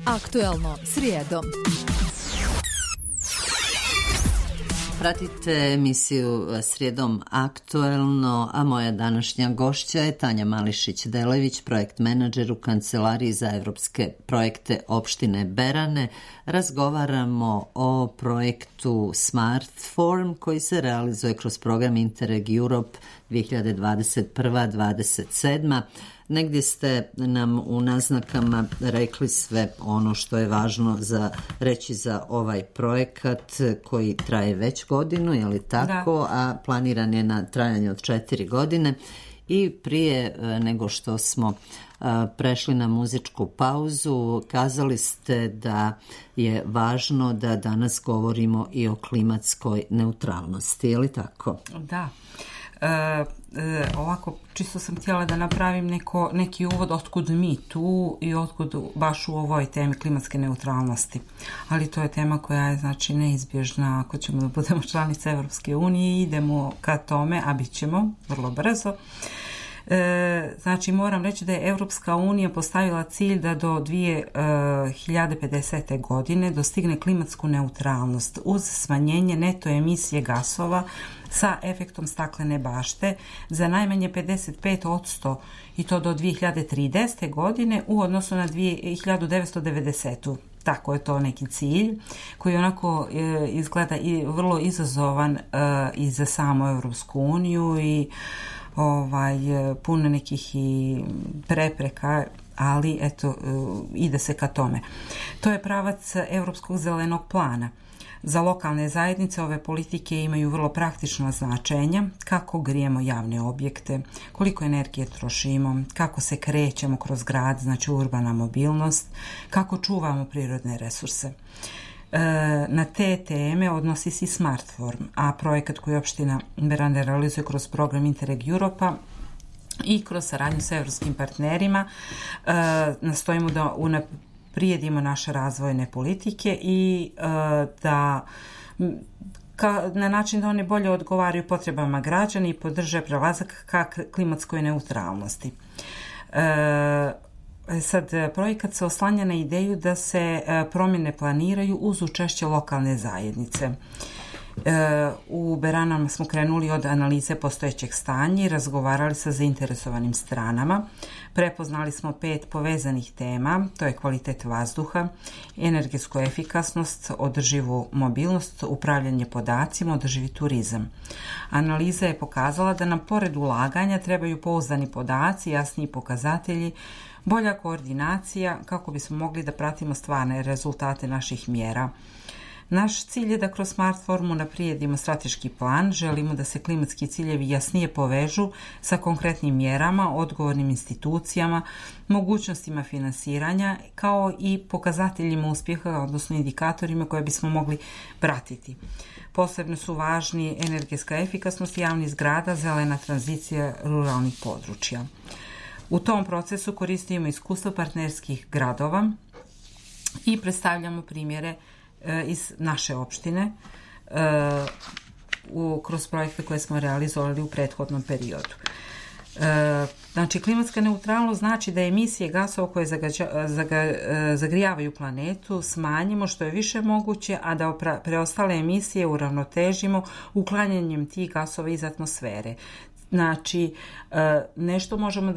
Aktuelno srijedom. Pratite emisiju Srijedom aktuelno, a moja današnja gošća je Tanja Mališić-Delević, projekt menadžer u Kancelariji za evropske projekte opštine Berane. Razgovaramo o projektu Smartform koji se realizuje kroz program Interreg Europe 2021-2027. Negdje ste nam u naznakama rekli sve ono što je važno za reći za ovaj projekat koji traje već godinu, je li tako? Da. A planiran je na trajanje od 4 godine. I prije nego što smo prešli na muzičku pauzu, kazali ste da je važno da danas govorimo i o klimatskoj neutralnosti, je li tako? Da. Ovako, čisto sam htjela da napravim neki uvod otkud mi tu i otkud baš u ovoj temi klimatske neutralnosti. Ali to je tema koja je znači neizbježna ako ćemo da budemo članice Evropske unije i idemo ka tome, a bit ćemo vrlo brzo. Znači moram reći da je Evropska unija postavila cilj da do 2050. godine dostigne klimatsku neutralnost uz smanjenje neto emisije gasova sa efektom staklene bašte za najmanje 55% i to do 2030. godine u odnosu na 1990. Tako je to neki cilj koji onako izgleda i vrlo izazovan i za samu Evropsku uniju i puno nekih i prepreka, ali eto, ide se ka tome. To je pravac Evropskog zelenog plana. Za lokalne zajednice ove politike imaju vrlo praktična značenja, kako grijemo javne objekte, koliko energije trošimo, kako se krećemo kroz grad, znači urbana mobilnost, kako čuvamo prirodne resurse. Na te teme odnosi se Smartform, a projekat koji opština Berane realizuje kroz program Interreg Europa i kroz saradnju sa evropskim partnerima nastojimo da unaprijedimo naše razvojne politike i da na način da one bolje odgovaraju potrebama građana i podrže prelazak ka klimatskoj neutralnosti. Sad, projekat se oslanja na ideju da se promjene planiraju uz učešće lokalne zajednice. U Beranama smo krenuli od analize postojećeg stanja i razgovarali sa zainteresovanim stranama. Prepoznali smo 5 povezanih tema, to je kvalitet vazduha, energetsku efikasnost, održivu mobilnost, upravljanje podacima, održivi turizam. Analiza je pokazala da nam pored ulaganja trebaju pouzdani podaci, jasniji pokazatelji, bolja koordinacija kako bismo mogli da pratimo stvarne rezultate naših mjera. Naš cilj je da kroz Smartformu naprijedimo strateški plan, želimo da se klimatski ciljevi jasnije povežu sa konkretnim mjerama, odgovornim institucijama, mogućnostima finansiranja, kao i pokazateljima uspjeha, odnosno indikatorima koje bismo mogli pratiti. Posebno su važni energetska efikasnost javnih zgrada, zelena tranzicija ruralnih područja. U tom procesu koristimo iskustvo partnerskih gradova i predstavljamo primjere iz naše opštine kroz projekte koje smo realizovali u prethodnom periodu. Znači, klimatska neutralnost znači da emisije gasova koje zagrijavaju planetu smanjimo što je više moguće, a da preostale emisije uravnotežimo uklanjanjem tih gasova iz atmosfere. Znači, nešto možemo da